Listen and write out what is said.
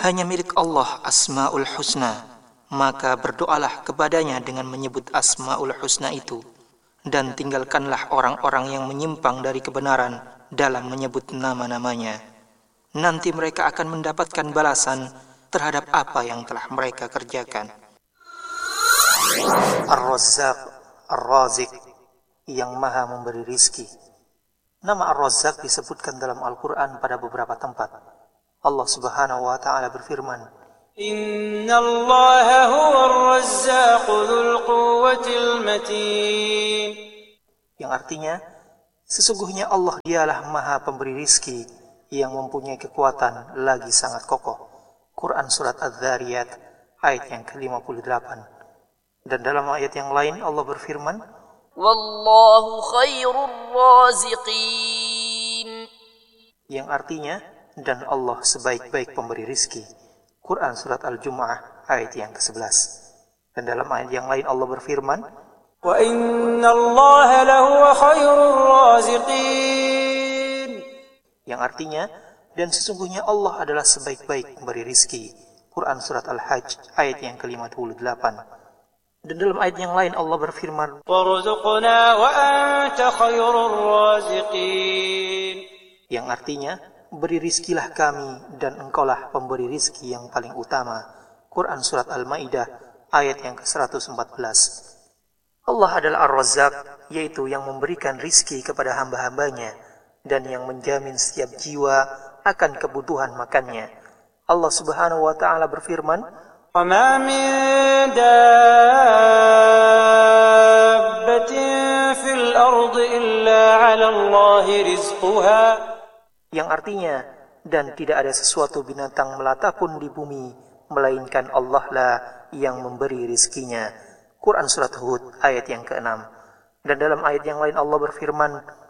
Hanya milik Allah Asmaul Husna, maka berdoalah kepadanya dengan menyebut Asmaul Husna itu, dan tinggalkanlah orang-orang yang menyimpang dari kebenaran dalam menyebut nama-namanya. Nanti mereka akan mendapatkan balasan terhadap apa yang telah mereka kerjakan. Ar-Razzaq, Ar-Razik, yang maha memberi rizki. Nama Ar-Razzaq disebutkan dalam Al-Quran pada beberapa tempat. Allah Subhanahu wa ta'ala berfirman, Inna Allaha huwa ar-Razzaq dzul quwwatil matin. Yang artinya, sesungguhnya Allah dialah maha pemberi rizki yang mempunyai kekuatan lagi sangat kokoh. Quran Surat Adz-Dzariyat ayat yang ke-58. Dan dalam ayat yang lain Allah berfirman, Wallahu khairur raziqin. Yang artinya, dan Allah sebaik-baik pemberi rizki. Quran Surat Al-Jumu'ah ayat yang ke-11. Dan dalam ayat yang lain Allah berfirman, Wa inna Allaha lahuwa khairur raziqin. Yang artinya, dan sesungguhnya Allah adalah sebaik-baik pemberi rizki. Quran Surat Al-Hajj ayat yang ke-58. Dan dalam ayat yang lain Allah berfirman, Warzuqna wa anta khairur raziqin. Yang artinya, beri rizkilah kami dan engkaulah pemberi rizki yang paling utama. Quran Surat Al-Ma'idah ayat yang ke-114. Allah adalah Ar-Razzaq, yaitu yang memberikan rizki kepada hamba-hambanya dan yang menjamin setiap jiwa akan kebutuhan makannya. Allah Subhanahu wa ta'ala berfirman, وَمَا مِن دَابَّةٍ فِي الْأَرْضِ إِلَّا عَلَى اللَّهِ رِزْقُهَا. Yang artinya, dan tidak ada sesuatu binatang melata pun di bumi, melainkan Allah lah yang memberi rizkinya. Quran Surat Hud ayat yang ke-6. Dan dalam ayat yang lain Allah berfirman,